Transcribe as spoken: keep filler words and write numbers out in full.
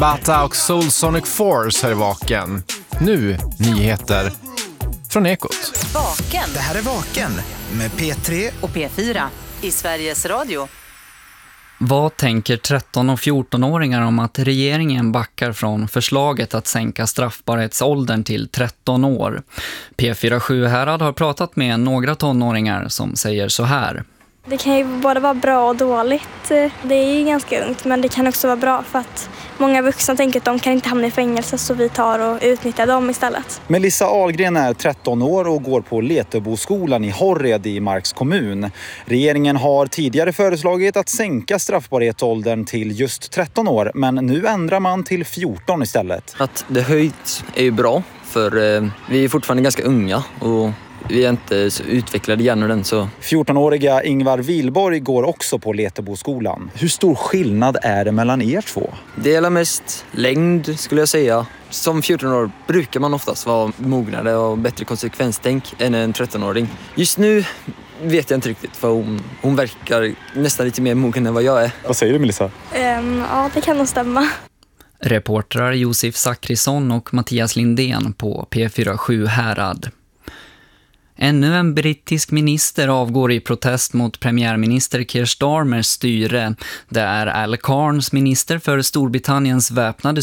Bata och Soul Sonic Force här i Vaken. Nu nyheter från Ekot. Vaken. Det här är Vaken med P tre och P fyra i Sveriges Radio. Vad tänker tretton- och fjorton-åringar om att regeringen backar från förslaget att sänka straffbarhetsåldern till tretton år? P fyra Sjuhärad har pratat med några tonåringar som säger så här. Det kan ju både vara bra och dåligt. Det är ju ganska ungt, men det kan också vara bra för att många vuxna tänker att de kan inte hamna i fängelse, så vi tar och utnyttjar dem istället. Melissa Ahlgren är tretton år och går på Leteboskolan i Horred i Marks kommun. Regeringen har tidigare föreslagit att sänka straffbarhetsåldern till just tretton år, men nu ändrar man till fjorton istället. Att det höjts är ju bra, för eh, vi är fortfarande ganska unga och vi är inte så utvecklade hjärnan så. fjorton-åriga Ingvar Wilborg går också på Leteboskolan. Hur stor skillnad är det mellan er två? Det är mest längd skulle jag säga. Som fjorton år brukar man oftast vara mognare och bättre konsekvenstänk än en tretton-åring. Just nu vet jag inte riktigt, för hon, hon verkar nästan lite mer mogen än vad jag är. Vad säger du, Melissa? Um, ja, det kan nog stämma. Reportrar Josef Zachrisson och Mattias Lindén på P fyra Sjuhärad. Ännu en brittisk minister avgår i protest mot premiärminister Keir Starmers styre. Det är Al Cairns, minister för Storbritanniens väpnade